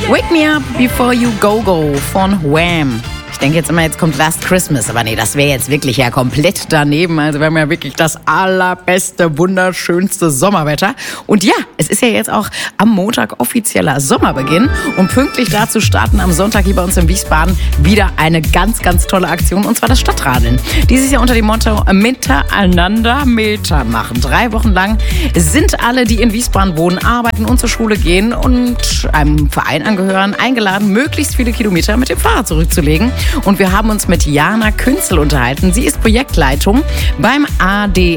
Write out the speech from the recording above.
Wake Me Up Before You Go Go von Wham! Ich denke jetzt immer, jetzt kommt Last Christmas, aber nee, das wäre jetzt wirklich ja komplett daneben. Also wir haben ja wirklich das allerbeste, wunderschönste Sommerwetter. Und ja, es ist ja jetzt auch am Montag offizieller Sommerbeginn. Und pünktlich dazu starten am Sonntag hier bei uns in Wiesbaden wieder eine ganz, ganz tolle Aktion, und zwar das Stadtradeln. Dieses Jahr unter dem Motto Miteinander Meter machen. 3 Wochen lang sind alle, die in Wiesbaden wohnen, arbeiten und zur Schule gehen und einem Verein angehören, eingeladen, möglichst viele Kilometer mit dem Fahrrad zurückzulegen. Und wir haben uns mit Jana Künzel unterhalten. Sie ist Projektleitung beim ADAC